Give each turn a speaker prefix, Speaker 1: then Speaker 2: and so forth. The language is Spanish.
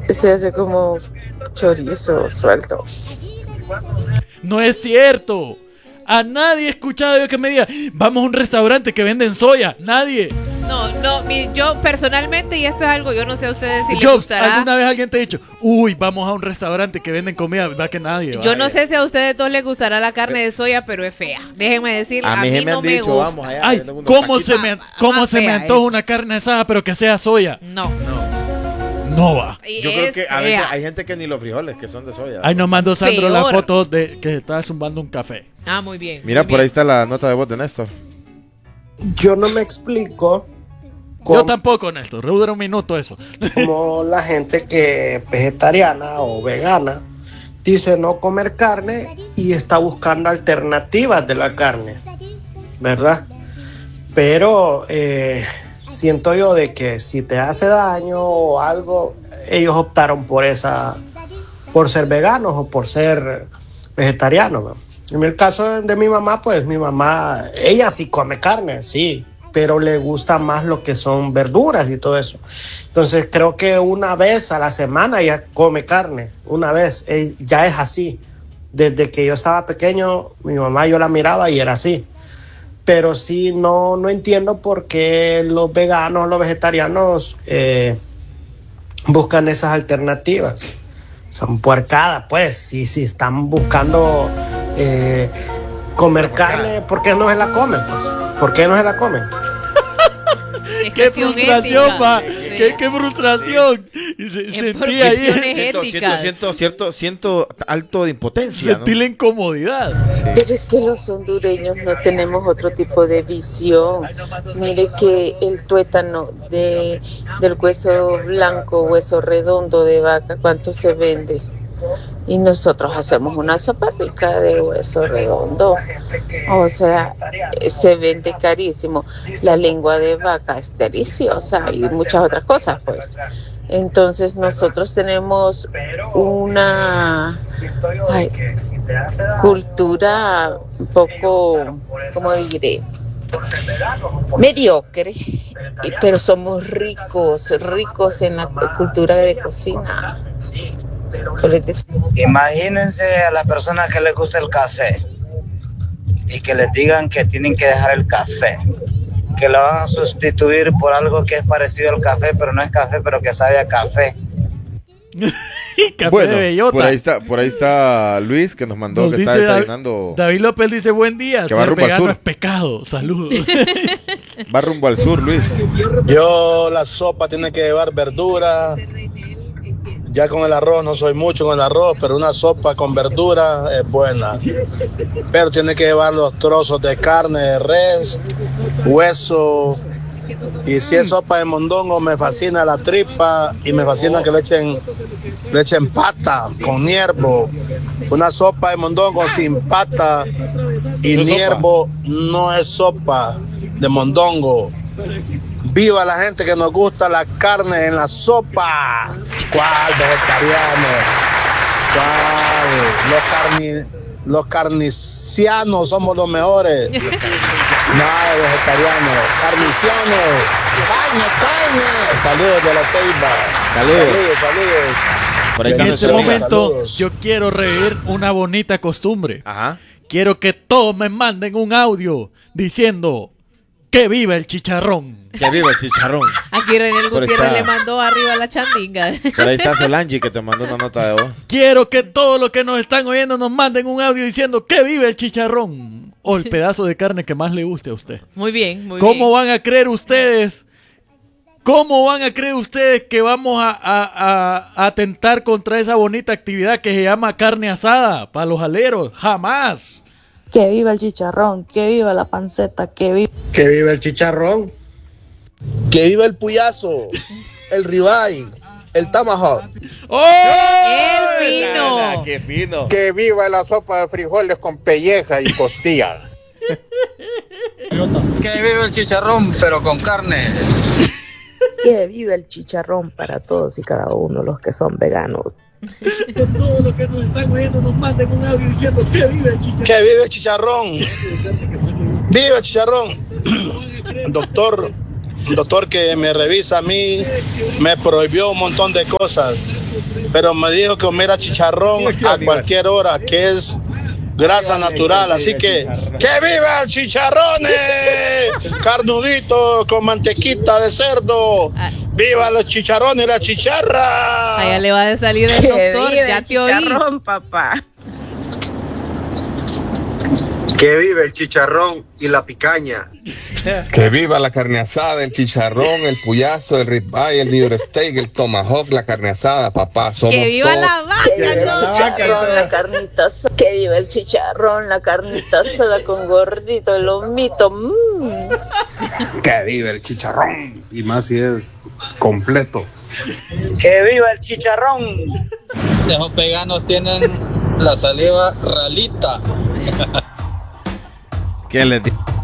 Speaker 1: Se hace como chorizo suelto.
Speaker 2: No es cierto. A nadie he escuchado yo que me diga, vamos a un restaurante que venden soya. Nadie.
Speaker 3: No, yo personalmente, y esto es algo, yo no sé a ustedes si les
Speaker 2: Yo,
Speaker 3: gustará.
Speaker 2: ¿alguna vez alguien te ha dicho, uy, vamos a un restaurante que venden comida? Va que nadie.
Speaker 3: Yo no sé si a ustedes dos les gustará la carne de soya, pero es fea. Déjenme decir, a mí no me gusta.
Speaker 4: Vamos allá,
Speaker 2: Ay, ¿cómo se me
Speaker 3: fea
Speaker 2: antoja
Speaker 3: es.
Speaker 2: una carne asada pero que sea soya?
Speaker 3: No.
Speaker 2: No va.
Speaker 3: Y
Speaker 4: Yo creo
Speaker 3: es
Speaker 4: que a veces
Speaker 3: fea.
Speaker 4: hay gente que ni los frijoles, que son de soya.
Speaker 2: Ahí nos mandó Sandro la
Speaker 3: Peor.
Speaker 2: foto de que estaba zumbando un café.
Speaker 3: Ah, muy bien.
Speaker 4: Mira,
Speaker 3: muy
Speaker 4: por
Speaker 3: bien.
Speaker 4: ahí está la nota de voz de Néstor.
Speaker 5: Yo no me explico
Speaker 2: Yo tampoco, Néstor. Dura un minuto eso.
Speaker 5: cómo la gente que es vegetariana o vegana dice no comer carne y está buscando alternativas de la carne, ¿verdad? Pero siento yo de que si te hace daño o algo, ellos optaron por ser veganos o por ser vegetarianos, ¿no? En el caso de mi mamá, pues mi mamá, ella sí come carne, sí, pero le gusta más lo que son verduras y todo eso. Entonces creo que una vez a la semana ella come carne, una vez, ya es así. Desde que yo estaba pequeño, mi mamá yo la miraba y era así. Pero sí, no entiendo por qué los veganos, los vegetarianos buscan esas alternativas. Son puercadas, pues. Si están buscando comer carne, ¿por qué no se la comen? Pues? ¿Por qué no se la comen?
Speaker 3: Es
Speaker 2: ¡Qué
Speaker 3: cuestión
Speaker 2: frustración,
Speaker 3: ética.
Speaker 2: va!
Speaker 3: Sí.
Speaker 2: ¡Qué frustración! Y sentí
Speaker 3: por
Speaker 2: ahí,
Speaker 3: cuestiones éticas.
Speaker 4: Siento alto de impotencia,
Speaker 2: sentí la incomodidad.
Speaker 1: Pero es que los hondureños no tenemos otro tipo de visión. Mire que el tuétano del hueso blanco, hueso redondo de vaca, ¿cuánto se vende? Y nosotros hacemos una sopa rica de hueso redondo. O sea, se vende carísimo. La lengua de vaca es deliciosa y muchas otras cosas, pues. Entonces nosotros tenemos una cultura un poco, ¿cómo diré? Mediocre, pero somos ricos en la cultura de cocina.
Speaker 6: Imagínense a las personas que les gusta el café y que les digan que tienen que dejar el café, que lo van a sustituir por algo que es parecido al café, pero no es café, pero que sabe a café.
Speaker 2: Café
Speaker 4: Bueno,
Speaker 2: de bellota.
Speaker 4: por ahí está Luis, que nos mandó
Speaker 2: Nos
Speaker 4: que está
Speaker 2: dice
Speaker 4: desayunando.
Speaker 2: David López dice, buen día,
Speaker 4: Que va
Speaker 2: ser
Speaker 4: rumbo al
Speaker 2: vegano
Speaker 4: sur.
Speaker 2: es pecado. Saludos.
Speaker 4: Va rumbo al sur, Luis.
Speaker 7: Yo la sopa tiene que llevar verdura. Ya con el arroz no soy mucho con el arroz, pero una sopa con verdura es buena. Pero tiene que llevar los trozos de carne de res, hueso. Y si es sopa de mondongo, me fascina la tripa y me fascina que le echen pata con niervo. Una sopa de mondongo sin pata y
Speaker 4: ¿No es
Speaker 7: niervo no es sopa de mondongo. Viva la gente que nos gusta la carne en la sopa. ¿Cuál vegetariano? ¿Cuál? Los carnicianos somos los mejores. Nada de vegetarianos. Carnicianos. Carne. Saludos de la Ceiba. Saludos.
Speaker 4: Por ahí
Speaker 2: En
Speaker 4: está
Speaker 2: este
Speaker 4: nuestra amiga.
Speaker 2: momento
Speaker 7: Saludos.
Speaker 2: yo quiero revivir una bonita costumbre.
Speaker 4: Ajá.
Speaker 2: Quiero que todos me manden un audio diciendo que viva el chicharrón.
Speaker 4: Que viva el chicharrón.
Speaker 3: Aquí René
Speaker 4: Por
Speaker 3: Gutiérrez
Speaker 4: esta-
Speaker 3: le mandó arriba la chandinga.
Speaker 4: Por ahí está Solange, que te mandó una nota de voz.
Speaker 2: Quiero que todos los que nos están oyendo nos manden un audio diciendo que viva el chicharrón o el pedazo de carne que más le guste a usted.
Speaker 3: Muy bien, muy
Speaker 2: ¿Cómo
Speaker 3: bien.
Speaker 2: van a creer ustedes? ¿Cómo van a creer ustedes que vamos a atentar contra esa bonita actividad que se llama carne asada para los aleros? Jamás.
Speaker 8: Que viva el chicharrón, que viva la panceta, que viva.
Speaker 5: Que viva el chicharrón.
Speaker 7: Que viva el puyazo, el ribeye, el tomahawk.
Speaker 2: ¡Oh!
Speaker 3: ¡El vino!
Speaker 4: ¡Qué fino!
Speaker 9: Que viva la sopa de frijoles con pelleja y costilla.
Speaker 6: Que vive el chicharrón, pero con carne.
Speaker 8: Que viva el chicharrón para todos y cada uno los que son veganos.
Speaker 2: Que todos los que nos están oyendo nos manden un audio diciendo que viva el chicharrón.
Speaker 7: Que vive el chicharrón. Viva el chicharrón. Un doctor que me revisa a mí me prohibió un montón de cosas. pero me dijo que comiera chicharrón a cualquier hora, que es grasa natural, así que viva el chicharrón, carnudito con mantequita de cerdo, viva los chicharrones y la chicharra.
Speaker 3: Allá le va a salir el doctor, ya te oí.
Speaker 1: Chicharrón, papá.
Speaker 10: Que vive el chicharrón y la picaña.
Speaker 11: Que viva la carne asada, el chicharrón, el puyazo, el ribeye, el New York steak, el tomahawk, la carne asada, papá. Somos
Speaker 3: Que viva
Speaker 11: todos.
Speaker 3: la vaca,
Speaker 1: Que viva el chicharrón, la carnita asada. Que viva el chicharrón, la carnita asada con gordito, el lomito.
Speaker 12: Que vive el chicharrón. Y más si es completo.
Speaker 6: Que viva el chicharrón.
Speaker 13: Los veganos tienen la saliva ralita.
Speaker 4: ¿Qué les digo?